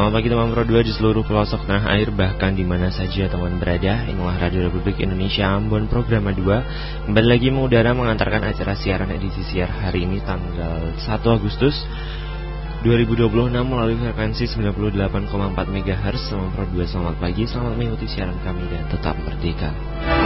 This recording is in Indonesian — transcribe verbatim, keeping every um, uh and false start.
Selamat pagi teman Pro dua di seluruh pelosok tanah air, bahkan di mana saja teman berada. Inilah Radio Republik Indonesia Ambon Programa dua. Kembali lagi mengudara mengantarkan acara siaran edisi siar hari ini tanggal satu Agustus dua ribu dua puluh enam melalui frekuensi sembilan puluh delapan koma empat megahertz. Teman Pro dua, selamat pagi, selamat mengikuti siaran kami dan tetap merdeka.